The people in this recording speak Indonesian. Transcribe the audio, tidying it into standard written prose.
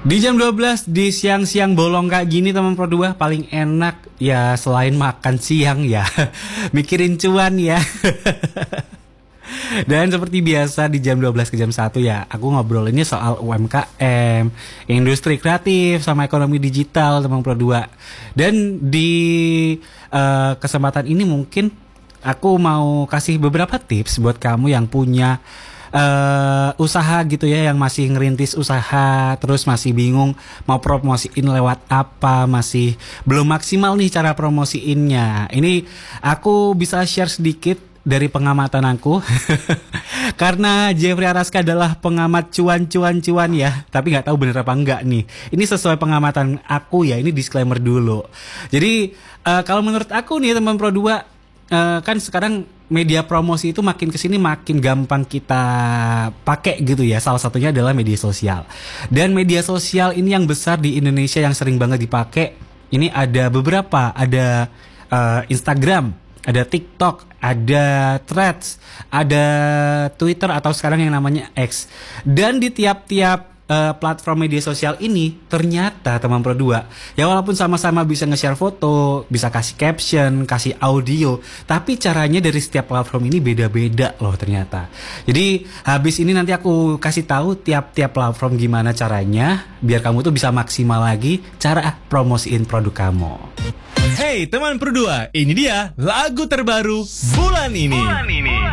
Di jam 12 di siang-siang bolong kayak gini teman Pro 2 paling enak ya selain makan siang ya mikirin cuan ya. Dan seperti biasa di jam 12 ke jam 1 ya aku ngobrolinnya soal UMKM, industri kreatif sama ekonomi digital teman Pro 2. Dan di kesempatan ini mungkin aku mau kasih beberapa tips buat kamu yang punya usaha gitu ya, yang masih ngerintis usaha terus masih bingung mau promosiin lewat apa, masih belum maksimal nih cara promosiinnya. Ini aku bisa share sedikit dari pengamatan aku. Karena Jeffrey Araska adalah pengamat cuan ya, tapi nggak tahu bener apa enggak nih. Ini sesuai pengamatan aku ya, ini disclaimer dulu. Jadi kalau menurut aku nih teman Pro 2, kan sekarang media promosi itu makin kesini makin gampang kita pakai gitu ya. Salah satunya adalah media sosial. Dan media sosial ini yang besar di Indonesia yang sering banget dipakai. Ini ada beberapa, ada Instagram, ada TikTok, ada Threads, ada Twitter atau sekarang yang namanya X. Dan di tiap-tiap platform media sosial ini ternyata teman Pro 2 ya walaupun sama-sama bisa nge-share foto, bisa kasih caption, kasih audio, tapi caranya dari setiap platform ini beda-beda loh ternyata. Jadi habis ini nanti aku kasih tahu tiap-tiap platform gimana caranya biar kamu tuh bisa maksimal lagi cara promosiin produk kamu. Hey teman Pro 2, ini dia lagu terbaru bulan ini.